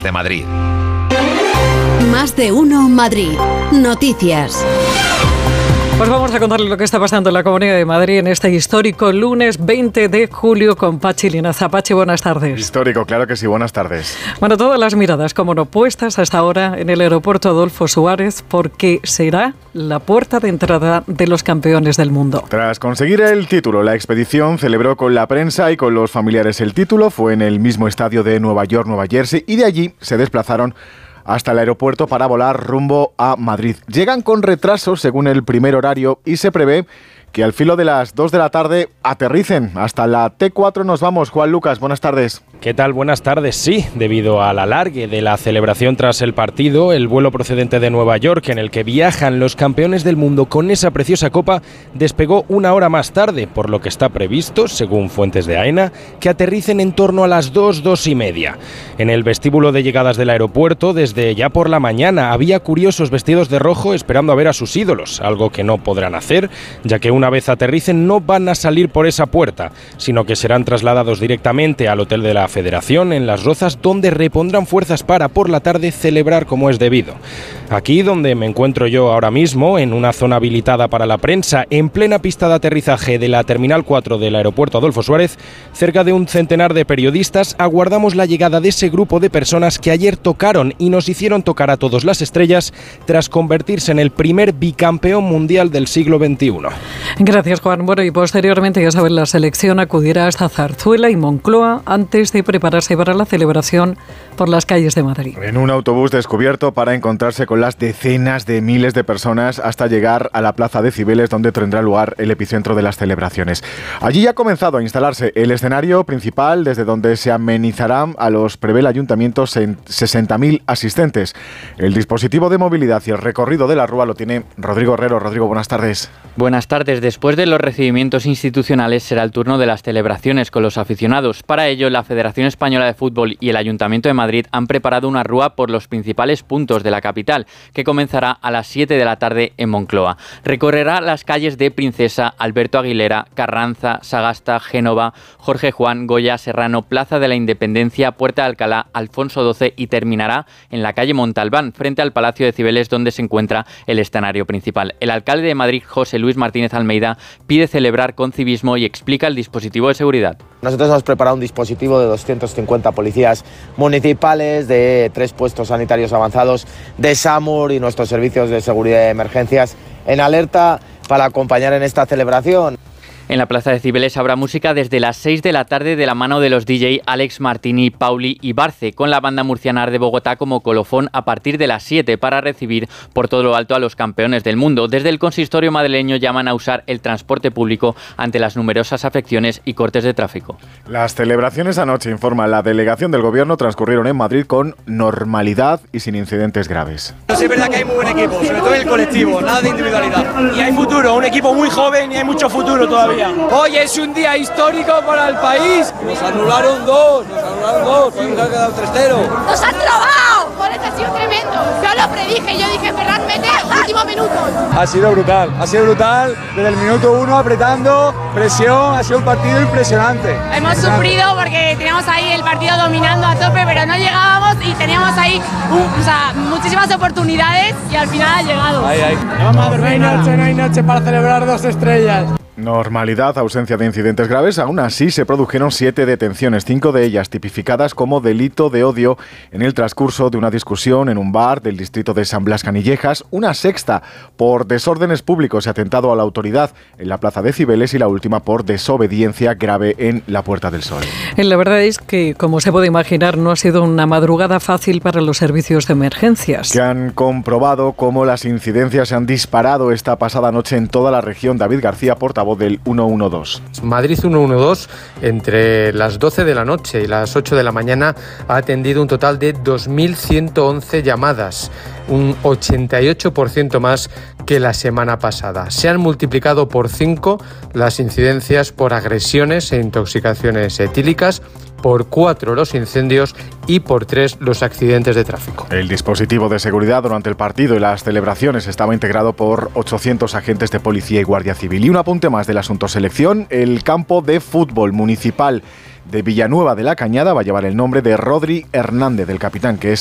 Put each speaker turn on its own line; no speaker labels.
de Madrid.
Más de uno Madrid. Noticias.
Pues vamos a contarles lo que está pasando en la Comunidad de Madrid en este histórico lunes 20 de julio con Pachi Linaza. Pachi, buenas tardes.
Histórico, claro que sí, buenas tardes.
Bueno, todas las miradas, como no, puestas hasta ahora en el aeropuerto Adolfo Suárez, porque será la puerta de entrada de los campeones del mundo.
Tras conseguir el título, la expedición celebró con la prensa y con los familiares el título. Fue en el mismo estadio de Nueva York, Nueva Jersey, y de allí se desplazaron hasta el aeropuerto para volar rumbo a Madrid. Llegan con retraso según el primer horario y se prevé que al filo de las 2 de la tarde aterricen. Hasta la T4 nos vamos. Juan Lucas, buenas tardes.
¿Qué tal? Buenas tardes. Sí, debido al alargue de la celebración tras el partido, el vuelo procedente de Nueva York, en el que viajan los campeones del mundo con esa preciosa copa, despegó una hora más tarde, por lo que está previsto, según fuentes de AENA, que aterricen en torno a las 2:30. En el vestíbulo de llegadas del aeropuerto, desde ya por la mañana, había curiosos vestidos de rojo esperando a ver a sus ídolos, algo que no podrán hacer, ya que una vez aterricen no van a salir por esa puerta, sino que serán trasladados directamente al hotel de la Federación en Las Rozas, donde repondrán fuerzas para por la tarde celebrar como es debido. Aquí donde me encuentro yo ahora mismo, en una zona habilitada para la prensa, en plena pista de aterrizaje de la Terminal 4 del aeropuerto Adolfo Suárez, cerca de un centenar de periodistas aguardamos la llegada de ese grupo de personas que ayer tocaron y nos hicieron tocar a todos las estrellas tras convertirse en el primer bicampeón mundial del siglo XXI.
Gracias, Juan. Bueno, y posteriormente, ya saben, la selección acudirá hasta Zarzuela y Moncloa antes de prepararse para la celebración por las calles de Madrid.
En un autobús descubierto para encontrarse con las decenas de miles de personas hasta llegar a la Plaza de Cibeles, donde tendrá lugar el epicentro de las celebraciones. Allí ha comenzado a instalarse el escenario principal, desde donde se amenizarán a los prevé el ayuntamiento 60.000 asistentes. El dispositivo de movilidad y el recorrido de la Rúa lo tiene Rodrigo Herrero. Rodrigo, buenas tardes.
Buenas tardes. Después de los recibimientos institucionales será el turno de las celebraciones con los aficionados. Para ello, la Federación Española de Fútbol y el Ayuntamiento de Madrid han preparado una rúa por los principales puntos de la capital, que comenzará a las 7 de la tarde en Moncloa. Recorrerá las calles de Princesa, Alberto Aguilera, Carranza, Sagasta, Génova, Jorge Juan, Goya, Serrano, Plaza de la Independencia, Puerta de Alcalá, Alfonso XII y terminará en la calle Montalbán, frente al Palacio de Cibeles, donde se encuentra el escenario principal. El alcalde de Madrid, José Luis Martínez Almeida, pide celebrar con civismo y explica el dispositivo de seguridad.
Nosotros hemos preparado un dispositivo de 250 policías municipales, de 3 puestos sanitarios avanzados, de SAMUR y nuestros servicios de seguridad de emergencias en alerta para acompañar en esta celebración.
En la Plaza de Cibeles habrá música desde las 6 de la tarde de la mano de los DJ Alex Martini, Pauli y Barce, con la banda murciana de Bogotá como colofón a partir de las 7 para recibir por todo lo alto a los campeones del mundo. Desde el consistorio madrileño llaman a usar el transporte público ante las numerosas afecciones y cortes de tráfico.
Las celebraciones anoche, informa la delegación del gobierno, transcurrieron en Madrid con normalidad y sin incidentes graves.
Sí, es verdad que hay muy buen equipo, sobre todo el colectivo, nada de individualidad. Y hay futuro, un equipo muy joven y hay mucho futuro todavía. Hoy es un día histórico para el país. Nos anularon dos, podemos haber quedado 3-0.
¡Nos han robado! Por eso ha sido tremendo. Yo lo predije, yo dije Ferran mete último minuto.
Ha sido brutal, desde el minuto 1 apretando, presión, ha sido un partido impresionante.
Hemos sufrido porque teníamos ahí el partido dominando a tope, pero no llegábamos y teníamos ahí muchísimas oportunidades y al final ha llegado.
No hay noche para celebrar 2 estrellas.
Normalidad, ausencia de incidentes graves. Aún así, se produjeron 7 detenciones, 5 de ellas tipificadas como delito de odio en el transcurso de una discusión en un bar del distrito de San Blas Canillejas, una sexta por desórdenes públicos y atentado a la autoridad en la Plaza de Cibeles y la última por desobediencia grave en la Puerta del Sol.
La verdad es que, como se puede imaginar, no ha sido una madrugada fácil para los servicios de emergencias.
Que han comprobado cómo las incidencias se han disparado esta pasada noche en toda la región. David García, portavoz del 112.
Madrid 112, entre las 12 de la noche y las 8 de la mañana, ha atendido un total de 2.111 llamadas, un 88% más que la semana pasada. Se han multiplicado por 5 las incidencias por agresiones e intoxicaciones etílicas, por 4 los incendios y por 3 los accidentes de tráfico.
El dispositivo de seguridad durante el partido y las celebraciones estaba integrado por 800 agentes de policía y guardia civil. Y un apunte más del asunto selección, el campo de fútbol municipal de Villanueva de la Cañada va a llevar el nombre de Rodri Hernández, del capitán, que es